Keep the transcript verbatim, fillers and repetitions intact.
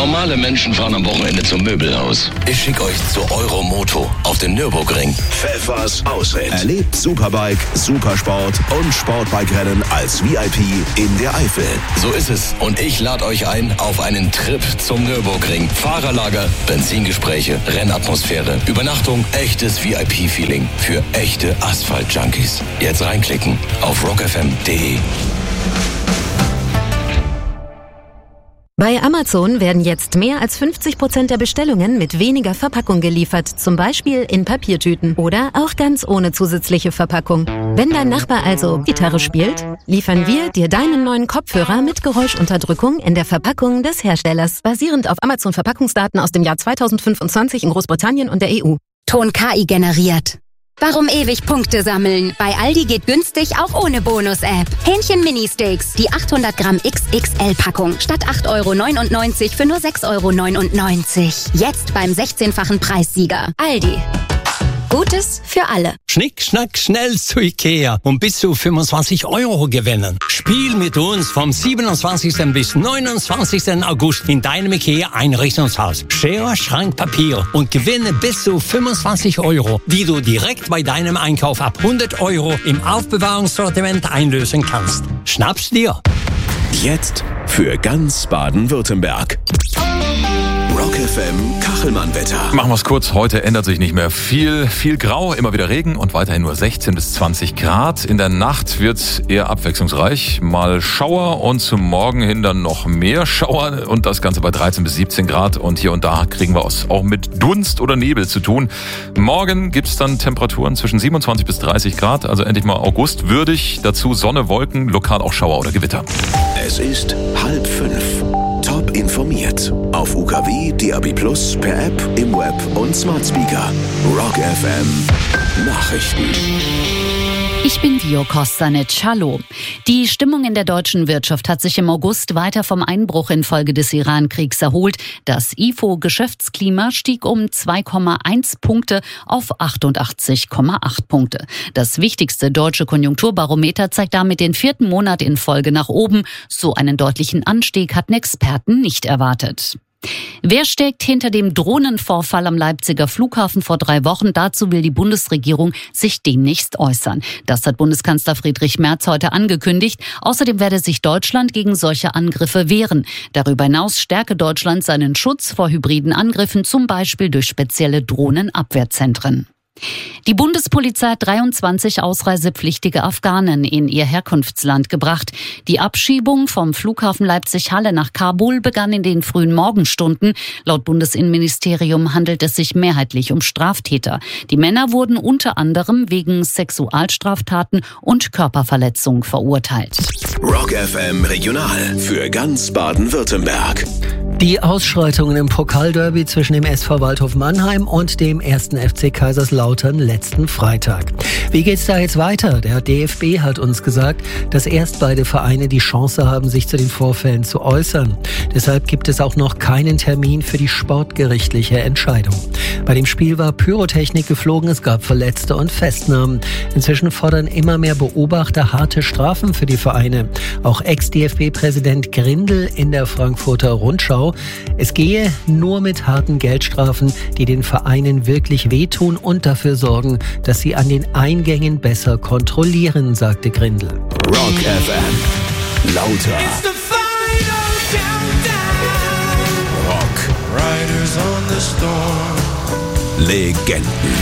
Normale Menschen fahren am Wochenende zum Möbelhaus. Ich schicke euch zu Euromoto auf den Nürburgring. Pfeffers Ausritt. Erlebt Superbike, Supersport und Sportbike-Rennen als V I P in der Eifel. So ist es. Und ich lade euch ein auf einen Trip zum Nürburgring. Fahrerlager, Benzingespräche, Rennatmosphäre, Übernachtung, echtes V I P-Feeling für echte Asphalt-Junkies. Jetzt reinklicken auf rock f m punkt d e. Bei Amazon werden jetzt mehr als fünfzig Prozent der Bestellungen mit weniger Verpackung geliefert, zum Beispiel in Papiertüten oder auch ganz ohne zusätzliche Verpackung. Wenn dein Nachbar also Gitarre spielt, liefern wir dir deinen neuen Kopfhörer mit Geräuschunterdrückung in der Verpackung des Herstellers, basierend auf Amazon-Verpackungsdaten aus dem Jahr zweitausendfünfundzwanzig in Großbritannien und der E U. Ton K I generiert. Warum ewig Punkte sammeln? Bei Aldi geht günstig auch ohne Bonus-App. Hähnchen-Mini-Steaks, die achthundert Gramm X X L-Packung, statt acht Euro neunundneunzig für nur sechs Euro neunundneunzig. Jetzt beim sechzehnfachen Preissieger. Aldi. Gutes für alle. Schnick, schnack, schnell zu Ikea und bis zu fünfundzwanzig Euro gewinnen. Spiel mit uns vom siebenundzwanzigsten bis neunundzwanzigsten August in deinem Ikea-Einrichtungshaus. Schere, Schrank, Papier und gewinne bis zu fünfundzwanzig Euro, die du direkt bei deinem Einkauf ab hundert Euro im Aufbewahrungssortiment einlösen kannst. Schnapp's dir! Jetzt für ganz Baden-Württemberg. Rock F M Kachelmann-Wetter. Machen wir es kurz. Heute ändert sich nicht mehr viel. Viel Grau, immer wieder Regen und weiterhin nur sechzehn bis zwanzig Grad. In der Nacht wird es eher abwechslungsreich. Mal Schauer und zum Morgen hin dann noch mehr Schauer. Und das Ganze bei dreizehn bis siebzehn Grad. Und hier und da kriegen wir es auch mit Dunst oder Nebel zu tun. Morgen gibt es dann Temperaturen zwischen siebenundzwanzig bis dreißig Grad. Also endlich mal August würdig. Dazu Sonne, Wolken, lokal auch Schauer oder Gewitter. Es ist halb fünf. Top informiert. Auf U K W, D A B Plus, per App, im Web und Smart Speaker. Rock F M Nachrichten. Ich bin Vio Kostanic. Hallo. Die Stimmung in der deutschen Wirtschaft hat sich im August weiter vom Einbruch infolge des Iran-Kriegs erholt. Das I F O-Geschäftsklima stieg um zwei Komma eins Punkte auf achtundachtzig Komma acht Punkte. Das wichtigste deutsche Konjunkturbarometer zeigt damit den vierten Monat in Folge nach oben. So einen deutlichen Anstieg hatten Experten nicht erwartet. Wer steckt hinter dem Drohnenvorfall am Leipziger Flughafen vor drei Wochen? Dazu will die Bundesregierung sich demnächst äußern. Das hat Bundeskanzler Friedrich Merz heute angekündigt. Außerdem werde sich Deutschland gegen solche Angriffe wehren. Darüber hinaus stärke Deutschland seinen Schutz vor hybriden Angriffen, zum Beispiel durch spezielle Drohnenabwehrzentren. Die Bundespolizei hat dreiundzwanzig ausreisepflichtige Afghanen in ihr Herkunftsland gebracht. Die Abschiebung vom Flughafen Leipzig-Halle nach Kabul begann in den frühen Morgenstunden. Laut Bundesinnenministerium handelt es sich mehrheitlich um Straftäter. Die Männer wurden unter anderem wegen Sexualstraftaten und Körperverletzung verurteilt. Rock F M Regional für ganz Baden-Württemberg. Die Ausschreitungen im Pokalderby zwischen dem S V Waldhof Mannheim und dem ersten F C Kaiserslautern letzten Freitag. Wie geht's da jetzt weiter? Der D F B hat uns gesagt, dass erst beide Vereine die Chance haben, sich zu den Vorfällen zu äußern. Deshalb gibt es auch noch keinen Termin für die sportgerichtliche Entscheidung. Bei dem Spiel war Pyrotechnik geflogen, es gab Verletzte und Festnahmen. Inzwischen fordern immer mehr Beobachter harte Strafen für die Vereine. Auch Ex-D F B-Präsident Grindel in der Frankfurter Rundschau. Es gehe nur mit harten Geldstrafen, die den Vereinen wirklich wehtun und dafür sorgen, dass sie an den Eingängen besser kontrollieren, sagte Grindel. Rock F M. Lauter. Rock. Legenden.